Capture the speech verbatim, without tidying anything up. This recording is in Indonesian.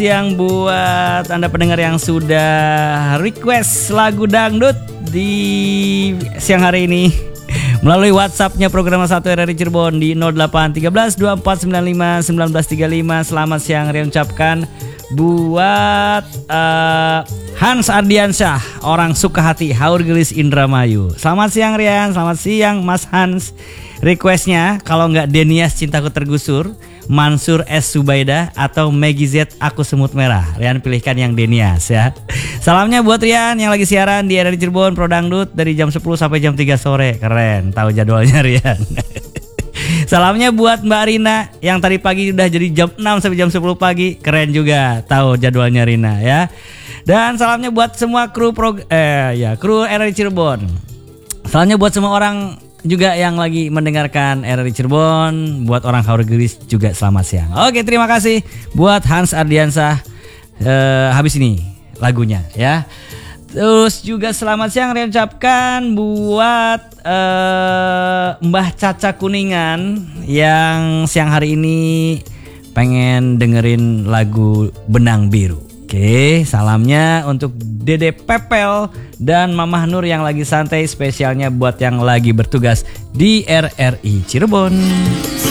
Yang buat Anda pendengar yang sudah request lagu dangdut di siang hari ini melalui WhatsAppnya program satu R R I Cirebon di nol delapan tiga belas dua empat sembilan lima sembilan belas tiga lima. Selamat siang Ria ucapkan buat uh, Hans Ardiansyah, orang Sukahati, Haur Gelis Indramayu. Selamat siang Rian, selamat siang Mas Hans. Requestnya kalau nggak Denias Cintaku Tergusur, Mansur S. Subaidah, atau Maggie Z Aku Semut Merah. Rian pilihkan yang Denias ya. Salamnya buat Rian yang lagi siaran di R R I Cirebon Pro Dangdut dari jam sepuluh sampai jam tiga sore. Keren, tahu jadwalnya Rian. Salamnya buat Mbak Rina yang tadi pagi udah jadi jam enam sampai jam sepuluh pagi. Keren juga, tahu jadwalnya Rina ya. Dan salamnya buat semua kru pro eh ya, kru R R I Cirebon. Salamnya buat semua orang juga yang lagi mendengarkan R R I Cirebon, buat orang Haur Gelis juga selamat siang. Oke, terima kasih buat Hans Ardiansyah. Eh, habis ini lagunya ya. Terus juga selamat siang saya ucapkan buat eh, Mbah Caca Kuningan yang siang hari ini pengen dengerin lagu Benang Biru. Oke, salamnya untuk Dede Pepel dan Mamah Nur yang lagi santai, spesialnya buat yang lagi bertugas di R R I Cirebon.